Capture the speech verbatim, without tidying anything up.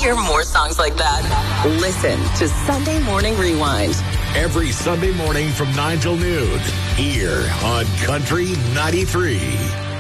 hear more songs like that, listen to Sunday Morning Rewind. Every Sunday morning from nine till noon, here on Country ninety-three.